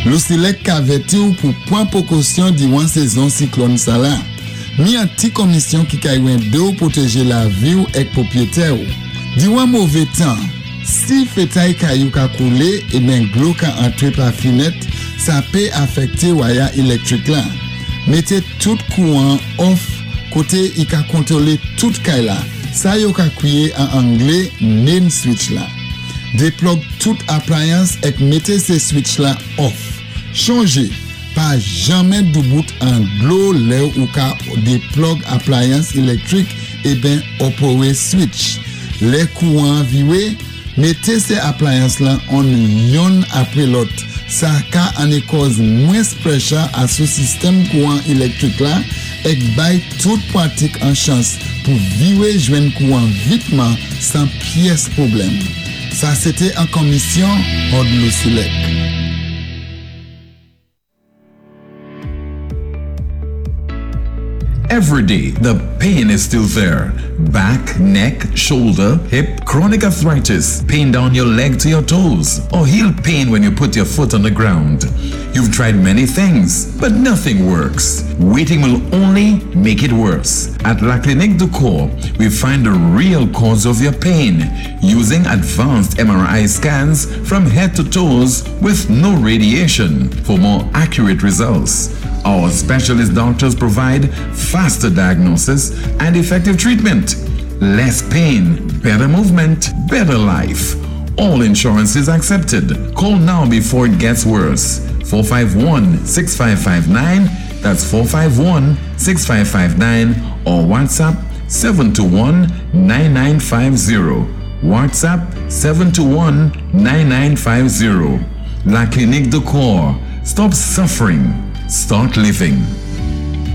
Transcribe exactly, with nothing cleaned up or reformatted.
Lucilec averti ou pour prendre précaution durant saison cyclone ça là. Mi un petit commission qui kaywen de ou protéger la vie ou ek propriétaire ou. Durant mauvais temps, si fétail kayou ka coulé et ben glo ka entre par fenêtre, ça peut affecter wire électrique là. Mettez tout courant off côté il ka contrôler tout kay là. Ça yo ka crier en anglais main switch là. Déplug toute appliance et mettez ces switch là off. Changez. Pas jamais du bout en glow là ou ka déplug appliance électrique et ben opérer switch. Les courants virés, mettez ces appliances là en yon après l'autre. Ça ka en cause moins pressure à ce système courant électrique là et bail toute pratique en chance pour virer joindre courant vitement sans pièce problème. Ça c'était en commission hors de Lucilec. Every day, the pain is still there. Back, neck, shoulder, hip, chronic arthritis, pain down your leg to your toes, or heel pain when you put your foot on the ground. You've tried many things, but nothing works. Waiting will only make it worse. At La Clinique du Corps, we find the real cause of your pain using advanced M R I scans from head to toes with no radiation for more accurate results. Our specialist doctors provide faster diagnosis and effective treatment. Less pain, better movement, better life. All insurance is accepted. Call now before it gets worse. four five one, six five five nine, that's four five one, six five five nine, or WhatsApp seven two one, nine nine five zero. WhatsApp seven two one, nine nine five zero. La Clinique du Corps. Stop suffering. Start living.